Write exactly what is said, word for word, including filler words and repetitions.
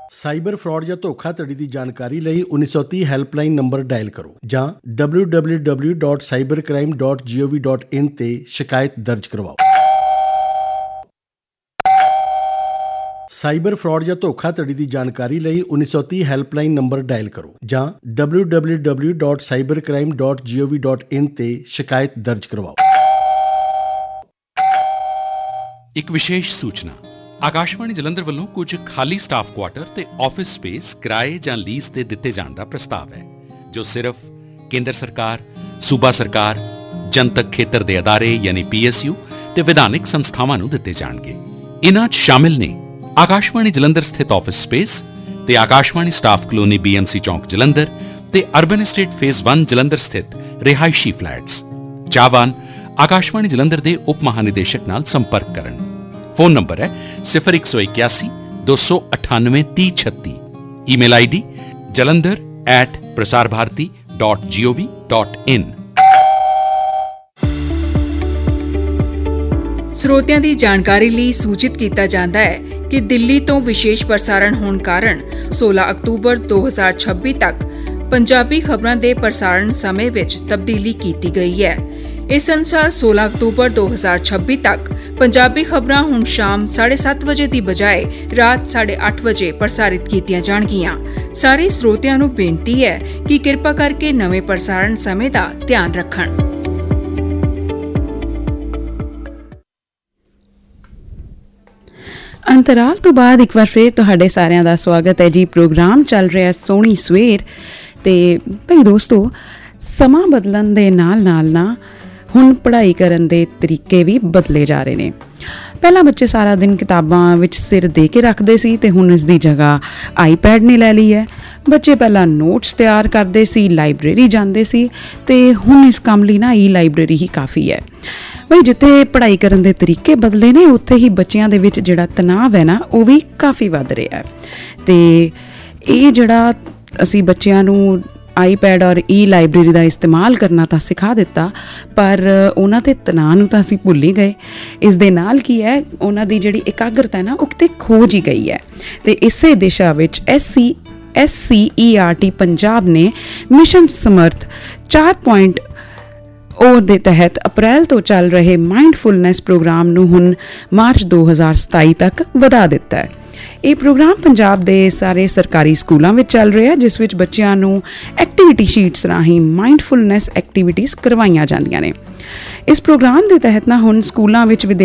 Cyber fraud ਜਾਂ ਧੋਖਾਧੜੀ ਦੀ ਜਾਣਕਾਰੀ ਲਈ ਉੱਨੀ ਸੌ ਤੀਹ ਹੈਲਪਲਾਈਨ ਨੰਬਰ ਡਾਇਲ ਕਰੋ ਜਾਂ W W W dot cyber crime dot gov dot in ਤੇ ਸ਼ਿਕਾਇਤ ਦਰਜ ਕਰਵਾਓ। ਸਾਈਬਰ ਫਰਾਡ ਜਾਂ ਧੋਖਾਧੜੀ ਦੀ ਜਾਣਕਾਰੀ ਲਈ ਉੱਨੀ ਸੌ ਤੀਹ ਹੈਲਪਲਾਈਨ ਨੰਬਰ ਡਾਇਲ ਕਰੋ ਜਾਂ W W W dot cyber crime dot gov dot in ਤੇ ਸ਼ਿਕਾਇਤ ਦਰਜ ਕਰਵਾਓ। ਇੱਕ ਵਿਸ਼ੇਸ਼ ਸੂਚਨਾ, ਆਕਾਸ਼ਵਾਣੀ ਜਲੰਧਰ ਵੱਲੋਂ ਕੁਝ ਖਾਲੀ ਸਟਾਫ ਕੁਆਟਰ ਤੇ ਆਫਿਸ ਸਪੇਸ ਕਿਰਾਏ ਜਾਂ ਲੀਜ਼ ਤੇ ਦਿੱਤੇ ਜਾਣ ਦਾ ਪ੍ਰਸਤਾਵ ਹੈ, ਜੋ ਸਿਰਫ ਕੇਂਦਰ ਸਰਕਾਰ, ਸੂਬਾ ਸਰਕਾਰ, ਜਨਤਕ ਖੇਤਰ ਦੇ ਅਦਾਰੇ ਯਾਨੀ ਪੀ ਐਸ ਯੂ ਤੇ ਵਿਧਾਨਿਕ ਸੰਸਥਾਵਾਂ ਨੂੰ ਦਿੱਤੇ ਜਾਣਗੇ। ਇਨ੍ਹਾਂ 'ਚ ਸ਼ਾਮਿਲ ਨੇ ਆਕਾਸ਼ਵਾਣੀ ਜਲੰਧਰ ਸਥਿਤ ਆਫਿਸ ਸਪੇਸ ਤੇ Akashvani staff colony B M C ਚੌਂਕ ਜਲੰਧਰ ਤੇ ਅਰਬਨ ਐਸਟੇਟ ਫੇਜ਼ ਇੱਕ ਜਲੰਧਰ ਸਥਿਤ ਰਿਹਾਇਸ਼ੀ ਫਲੈਟਸ। ਚਾਹਵਾਨ ਆਕਾਸ਼ਵਾਣੀ ਜਲੰਧਰ ਦੇ ਉਪ ਮਹਾਨਿਦੇਸ਼ਕ ਨਾਲ ਸੰਪਰਕ ਕਰਨ। ਫੋਨ ਨੰਬਰ ਹੈ ਸਿਫਰ ਇੱਕ ਸੌ ਇਕਿਆਸੀ ਦੋ ਸੌ ਅਠਾਨਵੇਂ ਤੀਹ ਛੱਤੀ। Email I D Jalandhar at Prasar Bharati dot gov dot in. ਸਰੋਤਿਆਂ ਦੀ ਜਾਣਕਾਰੀ ਲਈ ਸੂਚਿਤ ਕੀਤਾ ਜਾਂਦਾ ਹੈ ਕਿ ਦਿੱਲੀ ਤੋਂ ਵਿਸ਼ੇਸ਼ ਪ੍ਰਸਾਰਣ ਹੋਣ ਕਾਰਨ ਸੋਲਾਂ ਅਕਤੂਬਰ ਦੋ ਹਜ਼ਾਰ ਛੱਬੀ ਤੱਕ ਪੰਜਾਬੀ ਖਬਰਾਂ ਦੇ ਪ੍ਰਸਾਰਣ ਸਮੇਂ ਵਿੱਚ ਤਬਦੀਲੀ ਕੀਤੀ ਗਈ ਹੈ। ਇਸ ਅਨੁਸਾਰ ਸੋਲਾਂ ਅਕਤੂਬਰ ਦੋ ਹਜ਼ਾਰ ਛੱਬੀ ਤੱਕ ਪੰਜਾਬੀ ਖਬਰਾਂ ਹੁਣ ਸ਼ਾਮ ਸਾਢੇ ਸੱਤ ਵਜੇ ਦੀ ਬਜਾਏ ਰਾਤ ਸਾਢੇ ਅੱਠ ਵਜੇ ਪ੍ਰਸਾਰਿਤ ਕੀਤੀਆਂ ਜਾਣਗੀਆਂ। ਸਾਰੇ ਸਰੋਤਿਆਂ ਨੂੰ ਬੇਨਤੀ ਹੈ ਕਿ ਕਿਰਪਾ ਕਰਕੇ ਨਵੇਂ ਪ੍ਰਸਾਰਣ ਸਮੇਂ ਦਾ ਧਿਆਨ ਰੱਖਣ। ਅੰਤਰਾਲ ਤੋਂ ਬਾਅਦ ਇੱਕ ਵਾਰ ਫਿਰ ਤੁਹਾਡੇ ਸਾਰਿਆਂ ਦਾ ਸਵਾਗਤ ਹੈ ਜੀ। ਪ੍ਰੋਗਰਾਮ ਚੱਲ ਰਿਹਾ ਸੋਹਣੀ ਸਵੇਰ। ਤੇ ਭਈ ਦੋਸਤੋ, ਸਮਾਂ ਬਦਲਣ ਦੇ ਨਾਲ ਨਾਲ ਨਾ ਹੁਣ ਪੜ੍ਹਾਈ ਕਰਨ ਦੇ ਤਰੀਕੇ ਵੀ ਬਦਲੇ ਜਾ ਰਹੇ ਨੇ। ਪਹਿਲਾਂ ਬੱਚੇ ਸਾਰਾ ਦਿਨ ਕਿਤਾਬਾਂ ਵਿੱਚ ਸਿਰ ਦੇ ਕੇ ਰੱਖਦੇ ਸੀ ਤੇ ਹੁਣ ਇਸ ਦੀ ਜਗ੍ਹਾ ਆਈਪੈਡ ਨੇ ਲੈ ਲਈ ਹੈ। ਬੱਚੇ ਪਹਿਲਾਂ ਨੋਟਸ ਤਿਆਰ ਕਰਦੇ ਸੀ, ਲਾਇਬ੍ਰੇਰੀ ਜਾਂਦੇ ਸੀ ਤੇ ਹੁਣ ਇਸ ਕੰਮ ਲਈ ਨਾ ਈ ਲਾਇਬ੍ਰੇਰੀ ਹੀ ਕਾਫੀ ਹੈ। ਬਈ ਜਿੱਥੇ ਪੜ੍ਹਾਈ ਕਰਨ ਦੇ ਤਰੀਕੇ ਬਦਲੇ ਨੇ, ਉੱਥੇ ਹੀ ਬੱਚਿਆਂ ਦੇ ਵਿੱਚ ਜਿਹੜਾ ਤਣਾਅ ਹੈ ਨਾ, ਉਹ ਵੀ ਕਾਫੀ ਵੱਧ ਰਿਹਾ ਹੈ। ਤੇ ਇਹ ਜਿਹੜਾ ਅਸੀਂ ਬੱਚਿਆਂ ਨੂੰ ਆਈਪੈਡ ਔਰ ਈ ਲਾਇਬ੍ਰੇਰੀ ਦਾ ਇਸਤੇਮਾਲ ਕਰਨਾ ਤਾਂ ਸਿਖਾ ਦਿੱਤਾ, ਪਰ ਉਹਨਾਂ ਦੇ ਤਣਾਅ ਨੂੰ ਤਾਂ ਅਸੀਂ ਭੁੱਲ ਹੀ ਗਏ। ਇਸ ਦੇ ਨਾਲ ਕੀ ਹੈ, ਉਹਨਾਂ ਦੀ ਜਿਹੜੀ ਇਕਾਗਰਤਾ ਹੈ ਨਾ, ਉਹ ਕਿਤੇ ਖੋ ਜੀ ਗਈ ਹੈ। ਤੇ ਇਸੇ ਦਿਸ਼ਾ ਵਿੱਚ S C S C E R T Punjab ਨੇ ਮਿਸ਼ਨ ਸਮਰਥ ਚਾਰ ਪੁਆਇੰਟ ਉਹ ਦੇ ਤਹਿਤ ਅਪ੍ਰੈਲ ਤੋਂ ਚੱਲ ਰਹੇ ਮਾਈਂਡਫੁਲਨੈਸ ਪ੍ਰੋਗਰਾਮ ਨੂੰ ਹੁਣ ਮਾਰਚ ਦੋ ਹਜ਼ਾਰ ਸਤਾਈ ਤੱਕ ਵਧਾ ਦਿੱਤਾ ਹੈ। ਇਹ ਪ੍ਰੋਗਰਾਮ ਪੰਜਾਬ ਦੇ ਸਾਰੇ ਸਰਕਾਰੀ ਸਕੂਲਾਂ ਵਿੱਚ ਚੱਲ ਰਿਹਾ, ਜਿਸ ਵਿੱਚ ਬੱਚਿਆਂ ਨੂੰ ਐਕਟੀਵਿਟੀ ਸ਼ੀਟਸ ਰਾਹੀਂ ਮਾਈਂਡਫੁਲਨੈਸ ਐਕਟੀਵਿਟੀਜ਼ ਕਰਵਾਈਆਂ ਜਾਂਦੀਆਂ ਨੇ। ਇਸ ਪ੍ਰੋਗਰਾਮ ਦੇ ਤਹਿਤ ਨਾ ਹੁਣ ਸਕੂਲਾਂ ਵਿੱਚ